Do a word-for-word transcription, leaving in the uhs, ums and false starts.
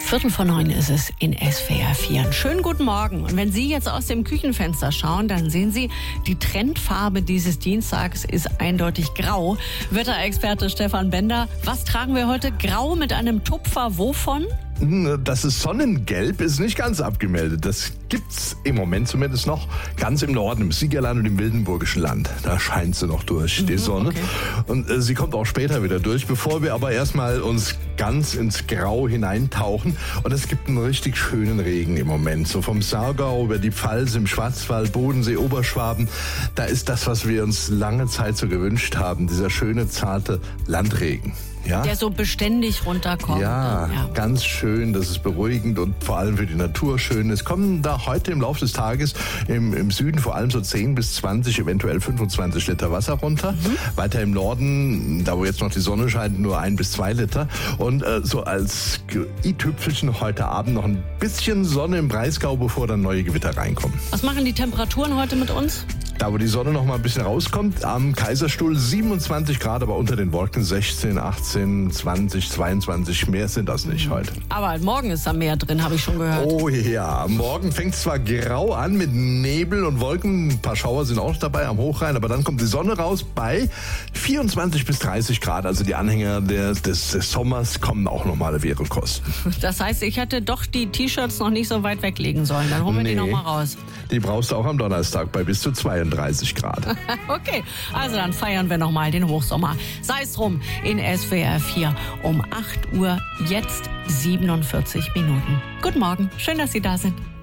Viertel vor neun ist es in S W R vier. Einen schönen guten Morgen. Und wenn Sie jetzt aus dem Küchenfenster schauen, dann sehen Sie, die Trendfarbe dieses Dienstags ist eindeutig grau. Wetterexperte Stefan Bender, was tragen wir heute? Grau mit einem Tupfer wovon? Das ist Sonnengelb, ist nicht ganz abgemeldet. Das gibt's im Moment zumindest noch ganz im Norden, im Siegerland und im Wildenburgischen Land. Da scheint sie noch durch, die Sonne. Okay. Und äh, sie kommt auch später wieder durch, bevor wir aber erstmal uns ganz ins Grau hineintauchen. Und es gibt einen richtig schönen Regen im Moment. So vom Saargau über die Pfalz, im Schwarzwald, Bodensee, Oberschwaben. Da ist das, was wir uns lange Zeit so gewünscht haben. Dieser schöne, zarte Landregen. Ja? Der so beständig runterkommt. Ja, ja, ganz schön, das ist beruhigend und vor allem für die Natur schön. Es kommen da heute im Laufe des Tages im, im Süden vor allem so zehn bis zwanzig, eventuell fünfundzwanzig Liter Wasser runter. Mhm. Weiter im Norden, da wo jetzt noch die Sonne scheint, nur ein bis zwei Liter. Und äh, so als i-Tüpfelchen heute Abend noch ein bisschen Sonne im Breisgau, bevor dann neue Gewitter reinkommen. Was machen die Temperaturen heute mit uns? Da, wo die Sonne noch mal ein bisschen rauskommt, am Kaiserstuhl siebenundzwanzig Grad, aber unter den Wolken sechzehn, achtzehn, zwanzig, zweiundzwanzig. Mehr sind das nicht heute. Aber morgen ist da mehr drin, habe ich schon gehört. Oh ja, morgen fängt es zwar grau an mit Nebel und Wolken, ein paar Schauer sind auch noch dabei am Hochrhein, aber dann kommt die Sonne raus bei vierundzwanzig bis dreißig Grad. Also die Anhänger des, des, des Sommers kommen auch normale Währungskosten. Das heißt, ich hätte doch die T-Shirts noch nicht so weit weglegen sollen. Dann holen wir Nee. die noch mal raus. Die brauchst du auch am Donnerstag bei bis zu zweiunddreißig Grad. Okay, also dann feiern wir nochmal den Hochsommer. Sei es drum, in S W R vier um acht Uhr, jetzt siebenundvierzig Minuten. Guten Morgen, schön, dass Sie da sind.